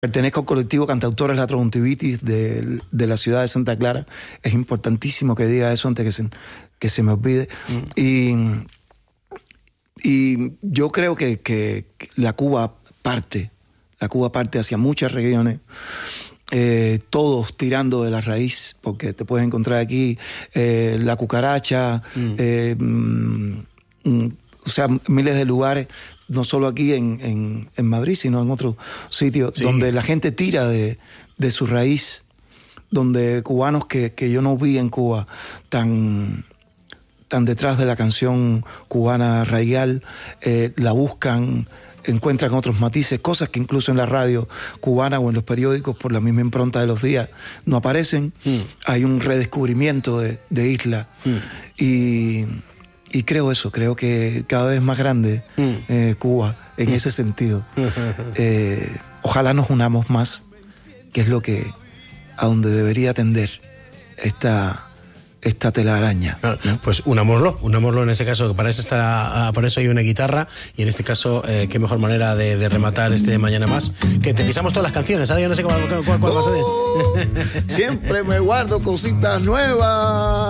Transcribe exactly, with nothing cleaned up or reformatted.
pertenezco al colectivo Cantautores La Traguntivitis de, de la ciudad de Santa Clara. Es importantísimo que diga eso antes que se, que se me olvide. Mm. Y, y yo creo que, que la Cuba parte, la Cuba parte hacia muchas regiones, eh, todos tirando de la raíz, porque te puedes encontrar aquí eh, la cucaracha, mm. Eh, mm, mm, o sea, miles de lugares, no solo aquí en, en, en Madrid, sino en otros sitios, sí, donde la gente tira de, de su raíz, donde cubanos que, que yo no vi en Cuba tan, tan detrás de la canción cubana raigal, eh, la buscan, encuentran otros matices, cosas que incluso en la radio cubana o en los periódicos, por la misma impronta de los días, no aparecen. Mm. Hay un redescubrimiento de, de isla. Mm. Y... Y creo eso, creo que cada vez más grande mm. eh, Cuba en mm. ese sentido. Eh, ojalá nos unamos más, que es lo que a donde debería tender esta, esta telaraña, ¿no? Pues unámoslo, unámoslo en ese caso, que para eso, está, para eso hay una guitarra, y en este caso, eh, qué mejor manera de, de rematar este Mañana Más, que te pisamos todas las canciones. Ahora yo no sé cuál, cuál, cuál, cuál oh, va a ser. Siempre me guardo cositas nuevas.